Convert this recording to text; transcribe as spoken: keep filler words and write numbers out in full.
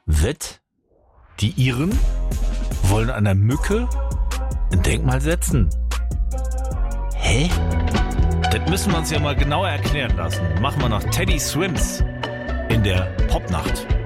Wett? Die Iren wollen einer Mücke ein Denkmal setzen. Hä? Das müssen wir uns ja mal genauer erklären lassen. Machen wir noch Teddy Swims in der Popnacht.